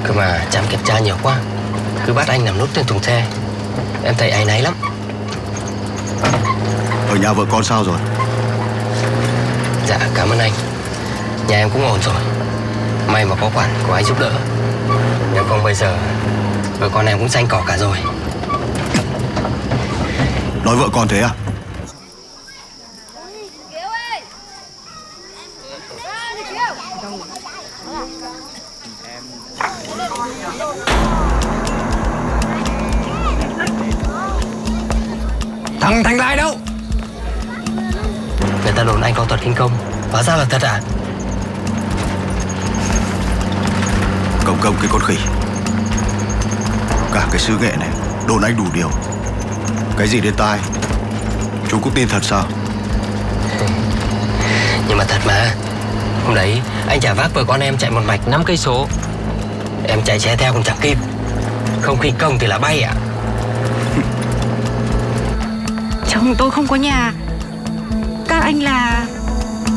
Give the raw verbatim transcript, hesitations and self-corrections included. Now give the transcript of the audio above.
Cơ mà chạm kiểm tra nhiều quá, cứ bắt anh nằm nút trên thùng xe. Em thấy áy náy lắm. Ở nhà vợ con sao rồi? Dạ cảm ơn anh. Nhà em cũng ổn rồi. May mà có quản có ai giúp đỡ. Nếu không bây giờ vợ con em cũng xanh cỏ cả rồi. Nói vợ con thế à? Thằng Thành Lai đâu? Người ta đồn anh có thuật khinh công, hóa ra là thật à? Công công cái con khỉ. Cả cái xứ nghệ này đồn anh đủ điều. Cái gì đến tai chú cũng tin thật sao? Nhưng mà thật mà. Hôm đấy anh chả vác vợ con em chạy một mạch năm cây số. Em chạy ché theo còn chẳng kịp. Không khinh công thì là bay à? Chồng tôi không có nhà. Các anh là...